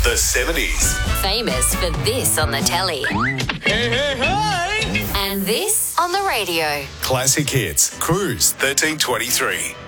The 70s. Famous for this on the telly. Hey, hey, hey! And this on the radio. Classic Hits. Cruise 1323.